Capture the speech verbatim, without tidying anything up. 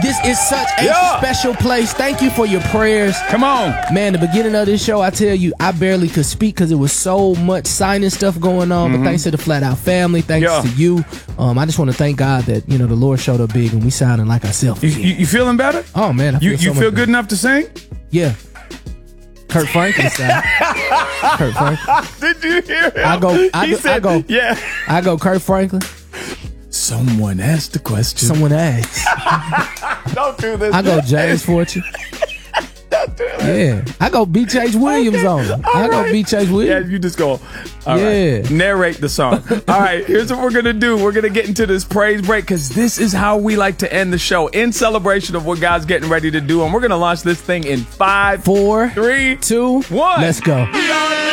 this is such a Yeah. special place. Thank you for your prayers. Come on. Man, the beginning of this show, I tell you, I barely could speak because there was so much sinus stuff going on. Mm-hmm. But thanks to the Flat Out family, thanks Yeah. to you. Um, I just want to thank God that, you know, the Lord showed up big and we sounding like ourselves. You, you, you feeling better? Oh, man. I feel You so you much feel better. good enough to sing? Yeah. Kurt Franklin style. Kurt Franklin. Did you hear him? I go- I He go- I said, go- Yeah. I go Kurt Franklin. Someone asked the question. Someone asked. Don't do this. I go James Fortune. Don't do this. Yeah. I go B. Chase Williams Okay. on him. All I go right. B. Chase Yeah, Williams. you just go. All Yeah. right. Narrate the song. All right, here's what we're gonna do. We're gonna get into this praise break because this is how we like to end the show in celebration of what God's getting ready to do, and we're gonna launch this thing in five, Four, three, two, one. let's go. We are